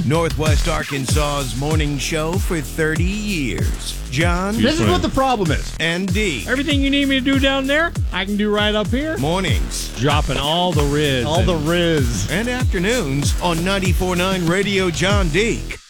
Northwest Arkansas's morning show for 30 years. John This is what the problem is. and D. Everything you need me to do down there, I can do right up here. Mornings Dropping all the riz. All the Riz. and afternoons on 94.9 Radio John Deek.